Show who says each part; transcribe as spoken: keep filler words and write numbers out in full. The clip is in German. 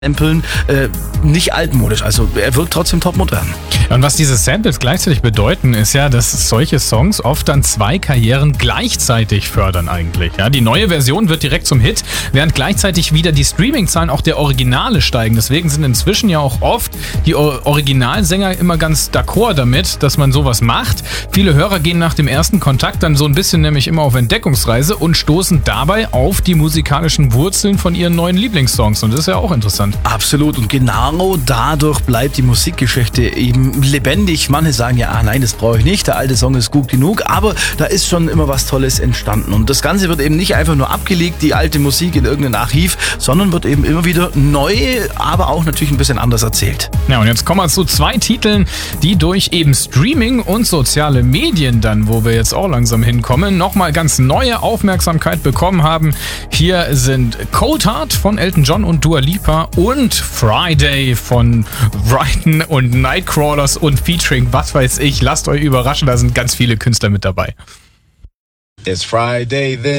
Speaker 1: Samplen, äh, nicht altmodisch, also er wirkt trotzdem topmodern.
Speaker 2: Und was diese Samples gleichzeitig bedeuten, ist ja, dass solche Songs oft dann zwei Karrieren gleichzeitig fördern eigentlich. Ja, die neue Version wird direkt zum Hit, während gleichzeitig wieder die Streaming-Zahlen auch der Originale steigen. Deswegen sind inzwischen ja auch oft die Originalsänger immer ganz d'accord damit, dass man sowas macht. Viele Hörer gehen nach dem ersten Kontakt dann so ein bisschen nämlich immer auf Entdeckungsreise und stoßen dabei auf die musikalischen Wurzeln von ihren neuen Lieblingssongs. Und das ist ja auch interessant.
Speaker 1: Absolut. Und genau dadurch bleibt die Musikgeschichte eben lebendig. Manche sagen ja, ah nein, das brauche ich nicht, der alte Song ist gut genug, aber da ist schon immer was Tolles entstanden. Und das Ganze wird eben nicht einfach nur abgelegt, die alte Musik in irgendein Archiv, sondern wird eben immer wieder neu, aber auch natürlich ein bisschen anders erzählt.
Speaker 2: Ja, und jetzt kommen wir zu zwei Titeln, die durch eben Streaming und soziale Medien dann, wo wir jetzt auch langsam hinkommen, nochmal ganz neue Aufmerksamkeit bekommen haben. Hier sind Cold Heart von Elton John und Dua Lipa und Friday von Brighton und Nightcrawlers und featuring, was weiß ich, lasst euch überraschen, da sind ganz viele Künstler mit dabei.
Speaker 3: It's Friday then.